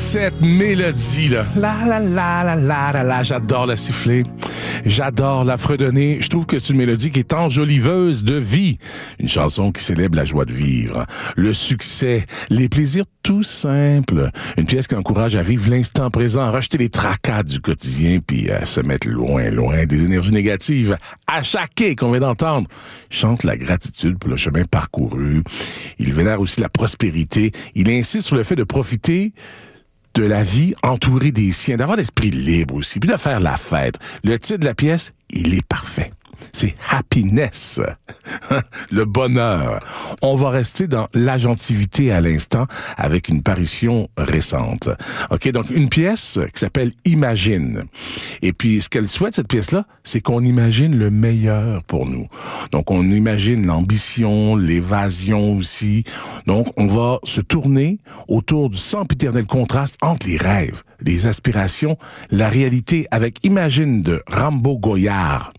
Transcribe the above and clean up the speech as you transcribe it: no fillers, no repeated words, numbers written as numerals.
cette mélodie-là. La la la la la la la. J'adore la siffler. J'adore la fredonner. Je trouve que c'est une mélodie qui est enjoliveuse de vie. Une chanson qui célèbre la joie de vivre, le succès, les plaisirs tout simples. Une pièce qui encourage à vivre l'instant présent, à rejeter les tracas du quotidien puis à se mettre loin, loin des énergies négatives. À chaque quai qu'on vient d'entendre, chante la gratitude pour le chemin parcouru. Il vénère aussi la prospérité. Il insiste sur le fait de profiter de la vie entourée des siens, d'avoir l'esprit libre aussi, puis de faire la fête. Le titre de la pièce, il est parfait. C'est Happiness, le bonheur. On va rester dans l'agentivité à l'instant avec une parution récente. OK, donc une pièce qui s'appelle Imagine. Et puis, ce qu'elle souhaite, cette pièce-là, c'est qu'on imagine le meilleur pour nous. Donc, on imagine l'ambition, l'évasion aussi. Donc, on va se tourner autour du sempiternel contraste entre les rêves, les aspirations, la réalité avec Imagine de Rambo Goyard.